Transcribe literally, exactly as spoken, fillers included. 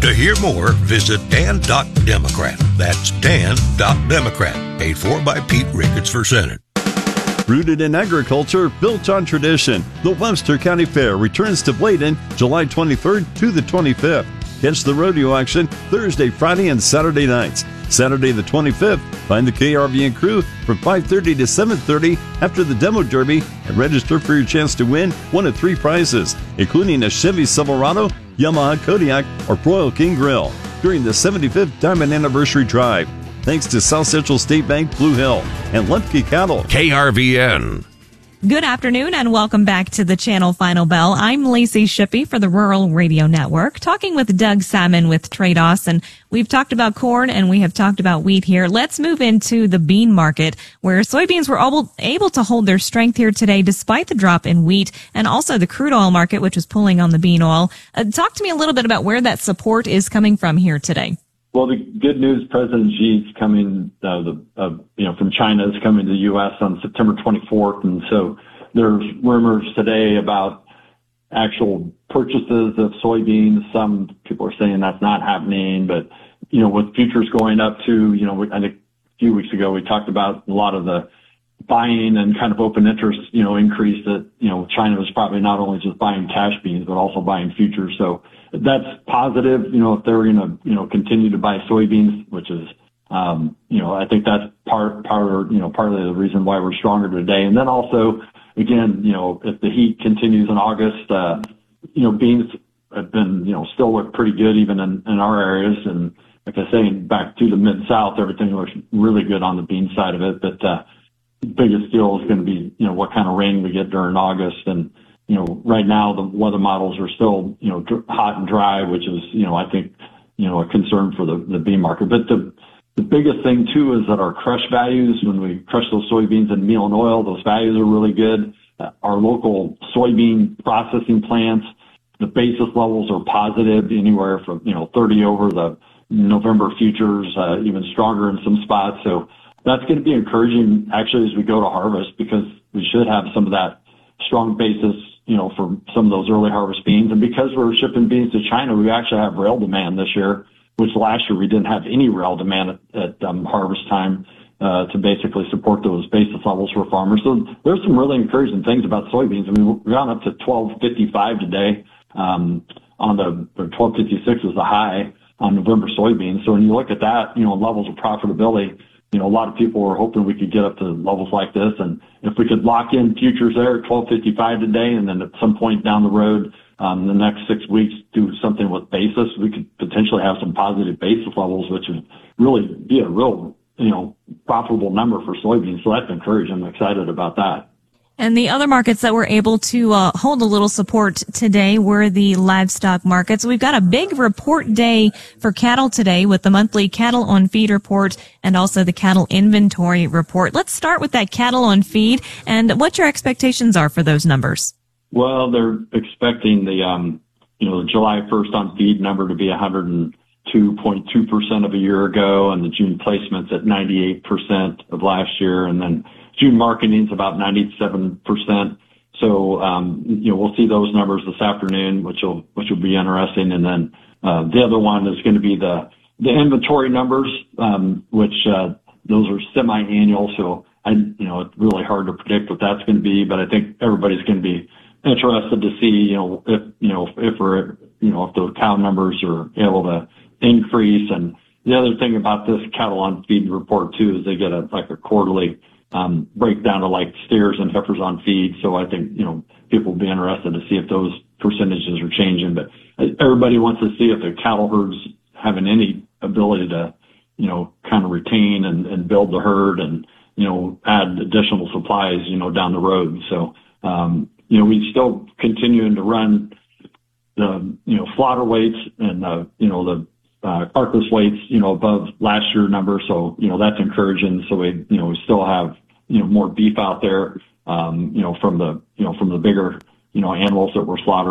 To hear more, visit dan dot democrat. That's dan dot democrat. Paid for by Pete Ricketts for Senate. Rooted in agriculture, built on tradition, the Webster County Fair returns to Bladen July twenty-third to the twenty-fifth. Catch the rodeo action Thursday, Friday, and Saturday nights. Saturday the twenty-fifth, find the K R V N crew from five thirty to seven thirty after the demo derby and register for your chance to win one of three prizes, including a Chevy Silverado, Yamaha Kodiak, or Royal King Grill during the seventy-fifth Diamond Anniversary Drive. Thanks to South Central State Bank, Blue Hill, and Lemke Cattle. K R V N. Good afternoon and welcome back to the Channel Final Bell. I'm Lacey Shippey for the Rural Radio Network, talking with Doug Salmon with Trados, and we've talked about corn and we have talked about wheat here. Let's move into the bean market, where soybeans were able, able to hold their strength here today despite the drop in wheat, and also the crude oil market, which was pulling on the bean oil. Uh, talk to me a little bit about where that support is coming from here today. Well, the good news, President Xi's coming, uh, the, uh, you know, from China is coming to the U S on September twenty-fourth. And so there's rumors today about actual purchases of soybeans. Some people are saying that's not happening, but, you know, with futures going up to, you know, I think a few weeks ago we talked about a lot of the buying and kind of open interest, you know, increase that, you know, China was probably not only just buying cash beans, but also buying futures. So that's positive, you know, if they're going to, you know, continue to buy soybeans, which is, um, you know, I think that's part, part of, you know, part of the reason why we're stronger today. And then also, again, you know, if the heat continues in August, uh, you know, beans have been, you know, still look pretty good even in, in our areas. And like I say, back to the Mid-South, everything looks really good on the bean side of it. But, uh, the biggest deal is going to be, you know, what kind of rain we get during August. And, you know, right now the weather models are still, you know, dr- hot and dry, which is, you know, I think, you know, a concern for the, the bean market. But the, the biggest thing too is that our crush values, when we crush those soybeans in meal and oil, those values are really good. Uh, our local soybean processing plants, the basis levels are positive, anywhere from, you know, thirty over the November futures, uh, even stronger in some spots. So that's going to be encouraging actually as we go to harvest, because we should have some of that strong basis, you know, for some of those early harvest beans. And because we're shipping beans to China, we actually have rail demand this year, which last year we didn't have any rail demand at, at um, harvest time uh, to basically support those basis levels for farmers. So there's some really encouraging things about soybeans. I mean, we've gone up to twelve fifty-five today um, on the, or twelve fifty-six is the high on November soybeans. So when you look at that, you know, levels of profitability, you know, a lot of people were hoping we could get up to levels like this. And if we could lock in futures there at twelve fifty-five today, and then at some point down the road, um, the next six weeks, do something with basis, we could potentially have some positive basis levels, which would really be a real, you know, profitable number for soybeans. So that's encouraging. I'm excited about that. And the other markets that were able to uh, hold a little support today were the livestock markets. We've got a big report day for cattle today with the monthly cattle on feed report and also the cattle inventory report. Let's start with that cattle on feed and what your expectations are for those numbers. Well, they're expecting the, um, you know, the July first on feed number to be one hundred two point two percent of a year ago, and the June placements at ninety-eight percent of last year, and then June marketing is about ninety-seven percent. So, um, you know, we'll see those numbers this afternoon, which will, which will be interesting. And then, uh, the other one is going to be the, the inventory numbers, um, which, uh, those are semi-annual. So I, you know, it's really hard to predict what that's going to be, but I think everybody's going to be interested to see, you know, if, you know, if we're, you know, if the cow numbers are able to increase. And the other thing about this cattle on feed report too is they get a, like a quarterly um, breakdown of like steers and heifers on feed. So I think, you know, people will be interested to see if those percentages are changing. But everybody wants to see if the cattle herds having any ability to, you know, kind of retain and, and build the herd and, you know, add additional supplies, you know, down the road. So, um, you know, we still continuing to run the, you know, slaughter weights and, uh, you know, the, Uh, carcass weights, you know, above last year number. So, you know, that's encouraging. So we, you know, we still have, you know, more beef out there, um, you know, from the, you know, from the bigger, you know, animals that were slaughtered.